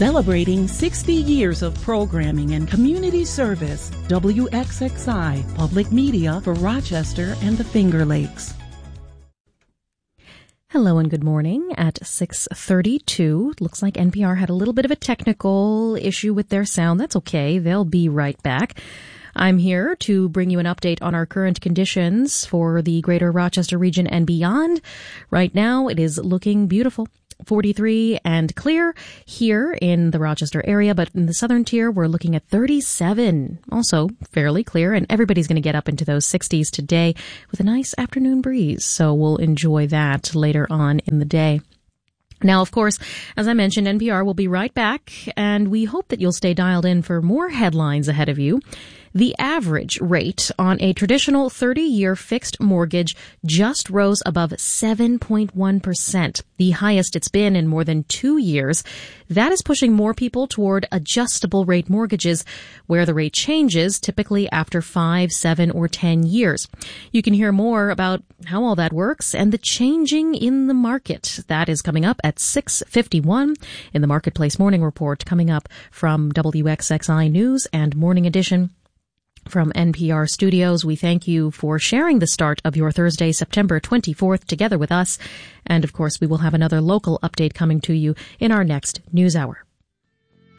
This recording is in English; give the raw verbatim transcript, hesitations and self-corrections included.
Celebrating sixty years of programming and community service, W X X I, public media for Rochester and the Finger Lakes. Hello and good morning at six thirty-two. Looks like N P R had a little bit of a technical issue with their sound. That's okay. They'll be right back. I'm here to bring you an update on our current conditions for the greater Rochester region and beyond. Right now, it is looking beautiful. forty-three and clear here in the Rochester area, but in the southern tier, we're looking at thirty-seven. Also fairly clear, and everybody's going to get up into those sixties today with a nice afternoon breeze. So we'll enjoy that later on in the day. Now, of course, as I mentioned, N P R will be right back, and we hope that you'll stay dialed in for more headlines ahead of you. The average rate on a traditional thirty-year fixed mortgage just rose above seven point one percent, the highest it's been in more than two years. That is pushing more people toward adjustable rate mortgages, where the rate changes typically after five, seven, or ten years. You can hear more about how all that works and the changing in the market. That is coming up at six fifty-one in the Marketplace Morning Report, coming up from W X X I News and Morning Edition. From N P R Studios, we thank you for sharing the start of your Thursday, September twenty-fourth, together with us. And, of course, we will have another local update coming to you in our next news hour.